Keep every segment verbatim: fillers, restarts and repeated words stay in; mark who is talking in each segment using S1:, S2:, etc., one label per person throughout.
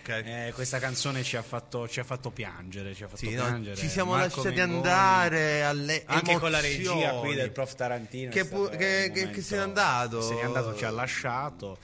S1: ok.
S2: Eh, questa canzone ci ha fatto ci ha fatto piangere, ci ha fatto
S1: Sì,
S2: piangere.
S1: no, ci siamo
S2: Marco
S1: lasciati
S2: Mengoni,
S1: andare alle
S2: anche
S1: emozioni.
S2: con la regia qui del prof Tarantino
S1: Che,
S2: è
S1: pu-
S2: stato
S1: che,
S2: un
S1: che,
S2: momento-
S1: che se n'è andato.
S2: se n'è andato, ci ha lasciato.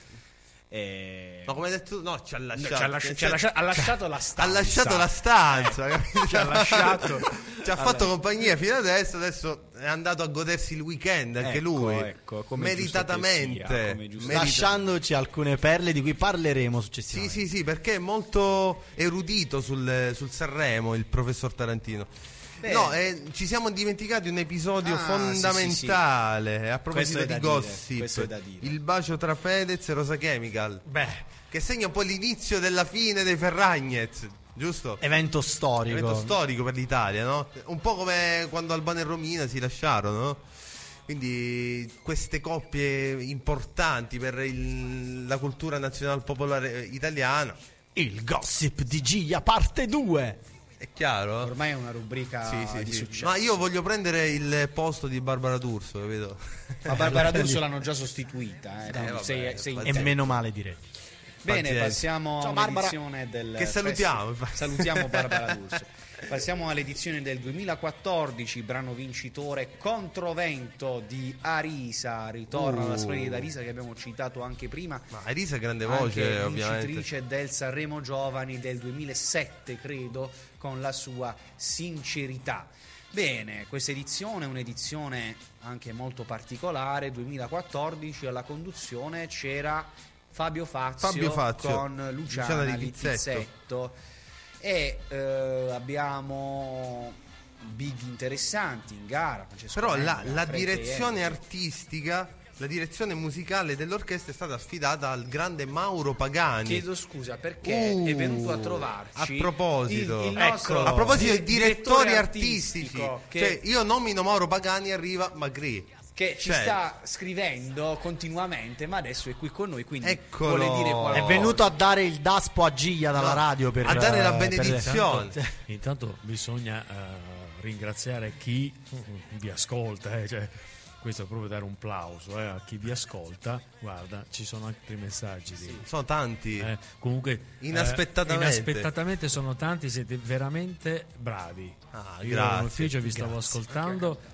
S2: E...
S1: Ma come hai detto, no, ci ha lasciato.
S2: ci ha lasci-
S1: Cioè,
S2: ci ha lascia- ha lasciato la stanza.
S1: Ha lasciato la stanza, capito?
S2: Ci ha lasciato.
S1: Ci ha fatto compagnia fino adesso. Adesso è andato a godersi il weekend anche
S2: Ecco,
S1: lui.
S2: ecco, come
S1: meritatamente.
S2: giusto che sia, come giusto-
S1: Merita-
S3: Lasciandoci alcune perle di cui parleremo successivamente.
S1: Sì, sì, sì, perché è molto erudito sul, sul Sanremo il professor Tarantino.
S2: Beh.
S1: No, eh, ci siamo dimenticati un episodio
S2: Ah,
S1: fondamentale.
S2: sì, sì, sì.
S1: A proposito
S2: Questo è
S1: di
S2: da dire,
S1: gossip,
S2: questo è da dire.
S1: il bacio tra Fedez e Rosa Chemical,
S3: Beh,
S1: che segna un po' l'inizio della fine dei Ferragnez, giusto?
S3: evento storico.
S1: Evento storico per l'Italia, no? Un po' come quando Albano e Romina si lasciarono, no? Quindi queste coppie importanti per il- la cultura nazionale popolare italiana,
S3: Il gossip di Gia parte due.
S1: è chiaro?
S2: Ormai è una rubrica
S1: Sì, sì,
S2: di
S1: sì.
S2: successo.
S1: Ma io voglio prendere il posto di Barbara D'Urso, capito?
S2: Ma Barbara D'Urso l'hanno già sostituita, eh, quindi
S1: vabbè,
S2: sei- sei in
S1: pazienza.
S3: E
S2: tempo.
S3: meno male, direi.
S2: Bene,
S1: Pazienza.
S2: passiamo
S3: Ciao,
S2: a
S3: Barbara.
S2: un'edizione del
S1: Che salutiamo,
S2: festival-
S1: infatti.
S2: Salutiamo Barbara D'Urso. Passiamo all'edizione del duemilaquattordici, brano vincitore Controvento di Arisa. Ritorna
S1: Uh.
S2: la splendida Arisa che abbiamo citato anche prima.
S1: Ma Arisa è grande voce,
S2: Anche
S1: ovviamente.
S2: vincitrice del Sanremo Giovani del duemilasette, credo, con la sua sincerità. Bene, questa edizione è un'edizione anche molto particolare. duemilaquattordici alla conduzione c'era Fabio Fazio,
S1: Fabio Fazio,
S2: con Luciana,
S1: Luciana
S2: Littizzetto.
S1: Littizzetto.
S2: E eh, abbiamo big interessanti in gara. Francesco
S1: Però
S2: Renga,
S1: la, la
S2: Fred
S1: direzione
S2: Henry.
S1: artistica, la direzione musicale dell'orchestra è stata affidata al grande Mauro Pagani.
S2: Chiedo scusa perché
S1: Uh,
S2: è venuto a trovarci
S1: a proposito.
S2: il, il nostro
S3: Eccolo.
S1: A proposito di
S2: di-
S1: direttori
S2: direttore
S1: artistici,
S2: artistico che,
S1: cioè io nomino Mauro Pagani, arriva Magri.
S2: che ci
S1: cioè-
S2: sta scrivendo continuamente, ma adesso è qui con noi, quindi
S1: Eccolo.
S2: vuole dire qualcosa.
S3: È venuto a dare il daspo a Gia dalla
S1: No,
S3: radio per
S1: a dare la
S3: eh, per-
S1: benedizione.
S4: Intanto, intanto bisogna eh, ringraziare chi vi ascolta, eh, cioè, questo è proprio dare un plauso eh, a chi vi ascolta. Guarda, ci sono altri messaggi di,
S1: Sono tanti.
S4: eh, comunque eh,
S1: Inaspettatamente.
S4: inaspettatamente sono tanti, siete veramente bravi.
S1: Ah,
S4: Io
S1: grazie,
S4: ero in ufficio, vi stavo
S3: grazie.
S4: ascoltando.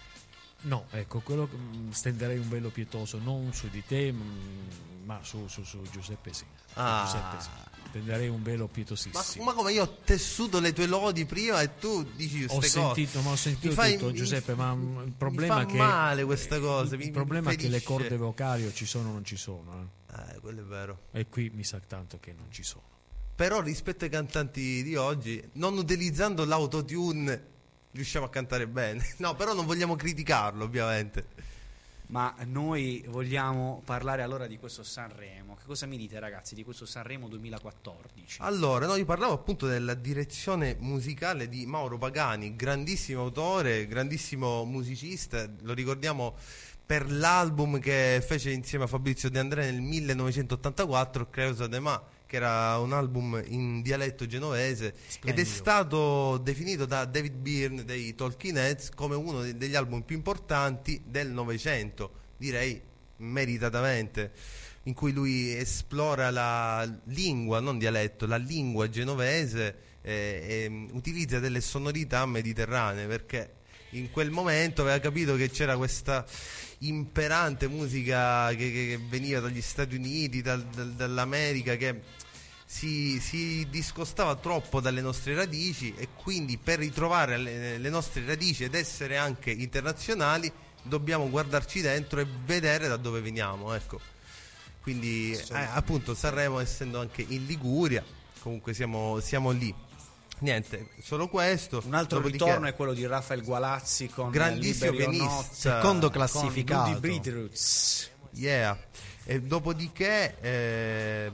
S4: No, ecco, quello che mm, stenderei un velo pietoso non su di te, mm, ma su, su, su Giuseppe sì. Su
S1: Ah.
S4: Giuseppe sì. Stenderei un velo
S1: Ma,
S4: pietosissimo.
S1: ma come io ho tessuto le tue lodi prima e tu dici
S4: Ho
S1: queste
S4: sentito,
S1: cose.
S4: ma ho sentito
S1: Mi fai-
S4: tutto,
S1: mi-
S4: Giuseppe, ma mm, il problema
S1: mi
S4: è
S1: fa
S4: che
S1: male questa cosa,
S4: il,
S1: mi-
S4: il
S1: mi
S4: problema è che le
S1: ferisce.
S4: corde vocali o ci sono o non ci sono,
S1: Eh, quello è vero.
S4: eh. E qui mi sa tanto che non ci sono.
S1: Però rispetto ai cantanti di oggi, non utilizzando l'autotune riusciamo a cantare bene. No, però non vogliamo criticarlo, ovviamente.
S2: Ma noi vogliamo parlare allora di questo Sanremo. Che cosa mi dite, ragazzi, di questo Sanremo duemilaquattordici?
S1: Allora, no, io parlavo appunto della direzione musicale di Mauro Pagani, grandissimo autore, grandissimo musicista, lo ricordiamo per l'album che fece insieme a Fabrizio De André nel millenovecentottantaquattro, Creusa de Ma, che era un album in dialetto genovese ed è
S3: Splendido.
S1: stato definito da David Byrne dei Talking Heads come uno de- degli album più importanti del Novecento, direi meritatamente, in cui lui esplora la lingua, non dialetto, la lingua genovese eh, e utilizza delle sonorità mediterranee, perché in quel momento aveva capito che c'era questa imperante musica che, che- che veniva dagli Stati Uniti, dal- dal- dall'America, che si, si discostava troppo dalle nostre radici, e quindi per ritrovare le, le nostre radici ed essere anche internazionali dobbiamo guardarci dentro e vedere da dove veniamo, ecco. Quindi eh, appunto Sanremo, essendo anche in Liguria, comunque siamo, siamo lì. Niente, solo questo.
S2: Un altro
S1: Dopodiché,
S2: ritorno è quello di Raffaele Gualazzi con
S1: grandissimo
S2: Liberi o No,
S1: pianista,
S3: Secondo
S2: con
S3: classificato.
S2: Rudy Bridroots.
S1: yeah. E dopodiché eh,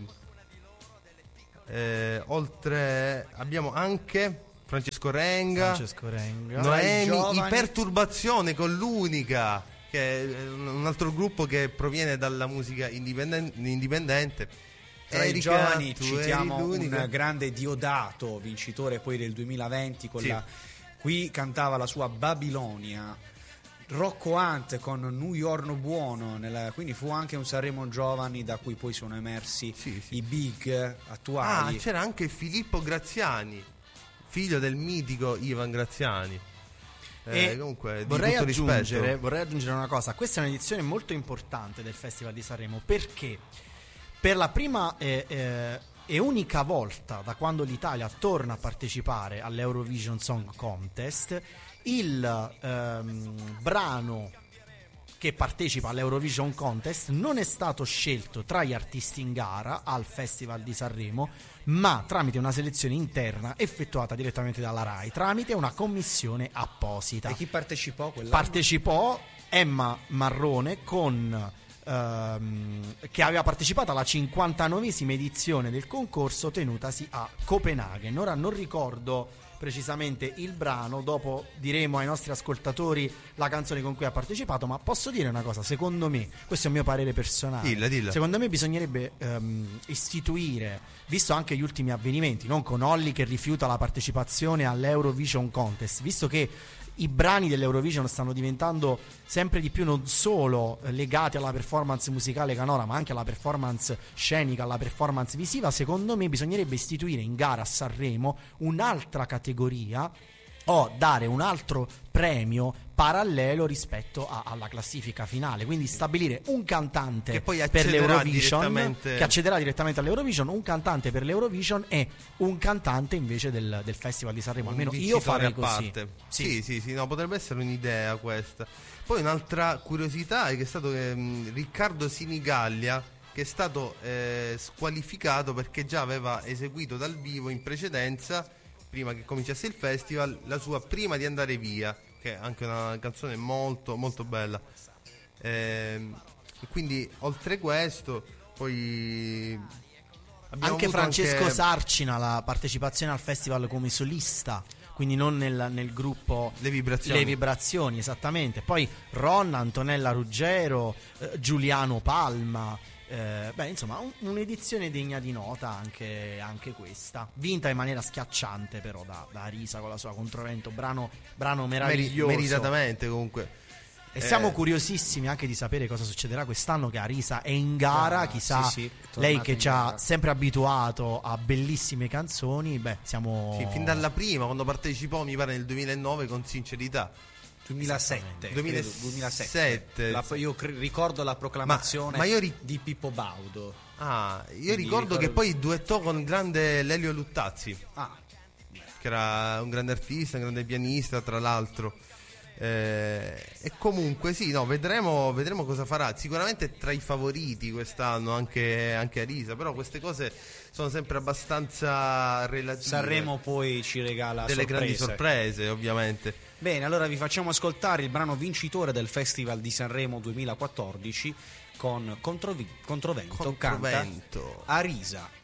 S1: eh, oltre abbiamo anche Francesco Renga,
S3: Francesco Renga.
S1: Noemi,
S2: giovani.
S1: I Perturbazione con l'Unica, che è un altro gruppo che proviene dalla musica indipenden- indipendente.
S2: Tra i
S1: Erika,
S2: giovani
S1: tu
S2: citiamo
S1: eri l'unica.
S2: un grande Diodato, vincitore poi del duemilaventi con
S1: Sì.
S2: la, qui cantava la sua Babilonia, Rocco Hunt con New York Buono, nella, quindi fu anche un Sanremo Giovani da cui poi sono emersi
S1: sì, sì.
S2: i big attuali.
S1: Ah, c'era anche Filippo Graziani, figlio del mitico Ivan Graziani. Eh,
S3: E
S1: comunque, di
S3: vorrei
S1: tutto
S3: aggiungere,
S1: rispetto.
S3: vorrei aggiungere una cosa. Questa è un'edizione molto importante del Festival di Sanremo, perché per la prima eh, eh, e unica volta da quando l'Italia torna a partecipare all'Eurovision Song Contest, il ehm, brano che partecipa all'Eurovision Contest non è stato scelto tra gli artisti in gara al Festival di Sanremo, ma tramite una selezione interna effettuata direttamente dalla RAI, tramite una commissione apposita.
S2: E chi partecipò quell'anno?
S3: Partecipò Emma Marrone con ehm, che aveva partecipato alla cinquantanovesima edizione del concorso tenutasi a Copenaghen. Ora non ricordo precisamente il brano, dopo diremo ai nostri ascoltatori la canzone con cui ha partecipato, ma posso dire una cosa, secondo me, questo è il mio parere personale,
S1: Dilla, dilla.
S3: secondo me bisognerebbe ehm, istituire, visto anche gli ultimi avvenimenti, non con Olly che rifiuta la partecipazione all'Eurovision Contest, visto che i brani dell'Eurovision stanno diventando sempre di più non solo legati alla performance musicale canora, ma anche alla performance scenica, alla performance visiva. Secondo me bisognerebbe istituire in gara a Sanremo un'altra categoria o dare un altro premio parallelo rispetto a, alla classifica finale, quindi stabilire un cantante
S1: Che poi
S3: per
S1: accederà
S3: l'Eurovision
S1: direttamente-
S3: che accederà direttamente all'Eurovision, un cantante per l'Eurovision e un cantante invece del, del Festival di Sanremo.
S1: Un
S3: Almeno io
S1: vincitore
S3: farei
S1: a
S3: così.
S1: parte. Sì. sì, sì, no, potrebbe essere un'idea questa. Poi un'altra curiosità è che è stato ehm, Riccardo Sinigallia, che è stato eh, squalificato perché già aveva eseguito dal vivo in precedenza, prima che cominciasse il festival, la sua Prima di andare via, che è anche una canzone molto molto bella. Ehm, e quindi oltre questo poi abbiamo
S3: Anche
S1: avuto
S3: Francesco
S1: anche
S3: Sarcina la partecipazione al festival come solista, quindi non nel, nel gruppo
S1: le vibrazioni.
S3: Le Vibrazioni, esattamente. Poi Ron, Antonella Ruggero, eh, Giuliano Palma, eh, beh, insomma un- un'edizione degna di nota anche, anche questa, vinta in maniera schiacciante però da, da Arisa con la sua Controvento, brano, brano
S1: Meri-
S3: meraviglioso.
S1: meritatamente comunque.
S3: E siamo
S1: Eh,
S3: curiosissimi anche di sapere cosa succederà quest'anno, che Arisa è in gara,
S2: Ah,
S3: chissà,
S2: sì, sì, è tornata
S3: lei che
S2: in
S3: ci ha
S2: gara.
S3: sempre abituato a bellissime canzoni, beh, siamo...
S1: Sì, fin dalla prima, quando partecipò, mi pare nel duemilanove, con Sincerità.
S2: duemilasette,
S1: duemilasette.
S2: credo, duemilasette. La- io cre- ricordo la proclamazione
S1: Ma- ma io ri-
S2: di Pippo Baudo.
S1: Ah, io
S2: Quindi
S1: ricordo
S2: ricordo-
S1: che poi duettò con il grande Lelio Luttazzi,
S2: Ah,
S1: che era un grande artista, un grande pianista, tra l'altro. Eh, e comunque sì, no, vedremo, vedremo cosa farà. Sicuramente è tra i favoriti quest'anno anche, anche Arisa, però queste cose sono sempre abbastanza relative.
S2: Sanremo poi ci regala
S1: delle grandi
S2: sorprese.
S1: sorprese, ovviamente.
S2: Bene, allora vi facciamo ascoltare il brano vincitore del Festival di Sanremo duemilaquattordici con Controvi- Controvento, canta
S1: Controvento.
S2: Arisa.